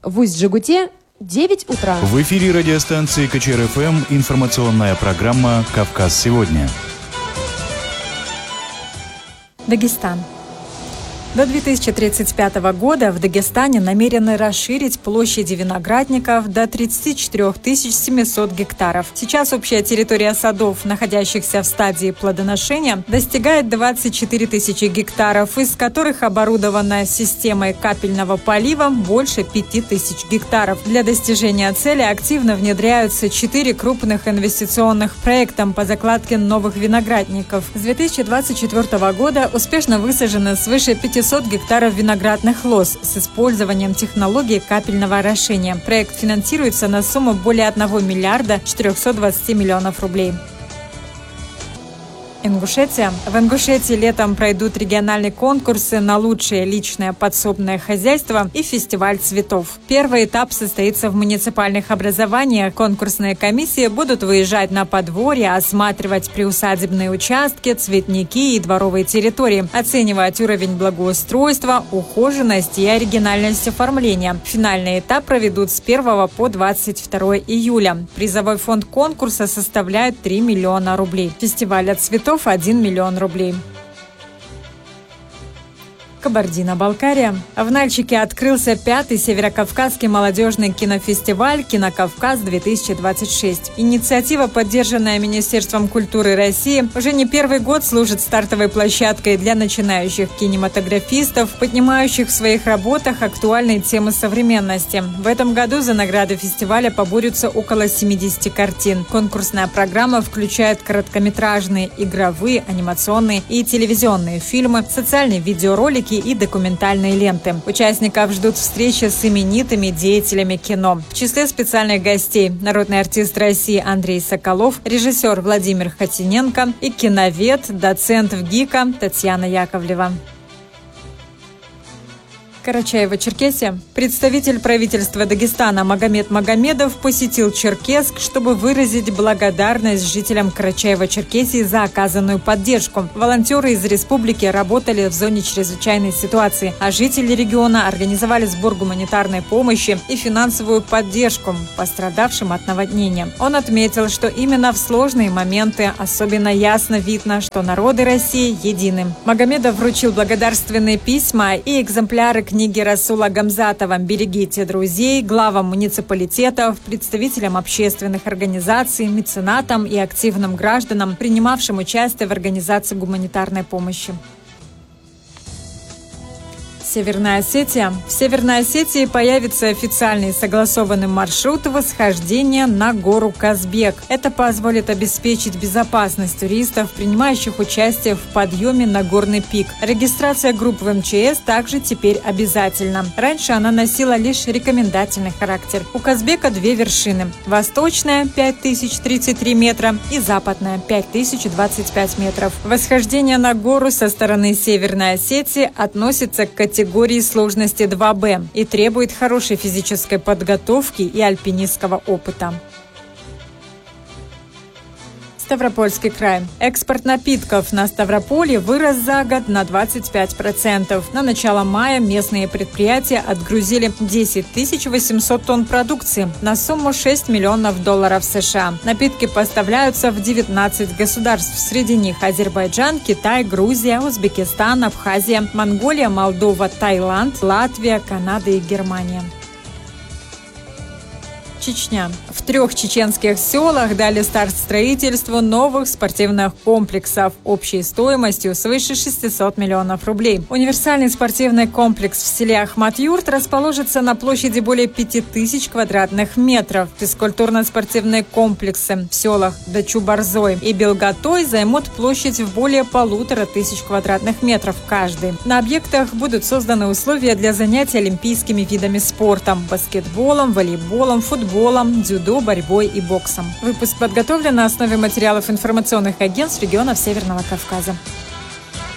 В Усть-Джегуте 9 утра. В эфире радиостанции КЧР-ФМ информационная программа «Кавказ сегодня». Дагестан. До 2035 года в Дагестане намерены расширить площади виноградников до 34 700 гектаров. Сейчас общая территория садов, находящихся в стадии плодоношения, достигает 24 тысячи гектаров, из которых оборудована системой капельного полива больше 5 тысяч гектаров. Для достижения цели активно внедряются 4 крупных инвестиционных проекта по закладке новых виноградников. С 2024 года успешно высажено свыше 500 гектаров виноградных лоз с использованием технологии капельного орошения. Проект финансируется на сумму более 1 миллиарда 420 миллионов рублей. Ингушетия. В Ингушетии летом пройдут региональные конкурсы на лучшее личное подсобное хозяйство и фестиваль цветов. Первый этап состоится в муниципальных образованиях. Конкурсные комиссии будут выезжать на подворье, осматривать приусадебные участки, цветники и дворовые территории, оценивать уровень благоустройства, ухоженность и оригинальность оформления. Финальный этап проведут с 1 по 22 июля. Призовой фонд конкурса составляет 3 миллиона рублей. Фестиваль цветов 1 миллион рублей. Кабардино-Балкария. В Нальчике открылся 5-й Северокавказский молодежный кинофестиваль «Кинокавказ-2026». Инициатива, поддержанная Министерством культуры России, уже не первый год служит стартовой площадкой для начинающих кинематографистов, поднимающих в своих работах актуальные темы современности. В этом году за награды фестиваля поборются около 70 картин. Конкурсная программа включает короткометражные, игровые, анимационные и телевизионные фильмы, социальные видеоролики и документальные ленты. Участников ждут встречи с именитыми деятелями кино. В числе специальных гостей народный артист России Андрей Соколов, режиссер Владимир Хотиненко и киновед, доцент ВГИКа Татьяна Яковлева. Карачаево-Черкесия. Представитель правительства Дагестана Магомед Магомедов посетил Черкесск, чтобы выразить благодарность жителям Карачаево-Черкесии за оказанную поддержку. Волонтеры из республики работали в зоне чрезвычайной ситуации, а жители региона организовали сбор гуманитарной помощи и финансовую поддержку пострадавшим от наводнения. Он отметил, что именно в сложные моменты особенно ясно видно, что народы России едины. Магомедов вручил благодарственные письма и экземпляры книги Расула Гамзатова «Берегите друзей» главам муниципалитетов, представителям общественных организаций, меценатам и активным гражданам, принимавшим участие в организации гуманитарной помощи. Северная Осетия. В Северной Осетии появится официальный согласованный маршрут восхождения на гору Казбек. Это позволит обеспечить безопасность туристов, принимающих участие в подъеме на горный пик. Регистрация групп в МЧС также теперь обязательна. Раньше она носила лишь рекомендательный характер. У Казбека 2 вершины. Восточная – 5033 метра и западная – 5025 метров. Восхождение на гору со стороны Северной Осетии относится к категории сложности 2Б и требует хорошей физической подготовки и альпинистского опыта. Ставропольский край. Экспорт напитков на Ставрополе вырос за год на 25%. На начало мая местные предприятия отгрузили 10 800 тонн продукции на сумму $6 миллионов США. Напитки поставляются в 19 государств. Среди них Азербайджан, Китай, Грузия, Узбекистан, Абхазия, Монголия, Молдова, Таиланд, Латвия, Канада и Германия. Чечня. В 3 чеченских селах дали старт строительству новых спортивных комплексов общей стоимостью свыше 600 миллионов рублей. Универсальный спортивный комплекс в селе Ахмат-Юрт расположится на площади более 5000 квадратных метров. Физкультурно-спортивные комплексы в селах Дачу-Борзой и Белготой займут площадь в более 1500 квадратных метров каждый. На объектах будут созданы условия для занятий олимпийскими видами спорта – баскетболом, волейболом, футболом, дзюдо, борьбой и боксом. Выпуск подготовлен на основе материалов информационных агентств регионов Северного Кавказа.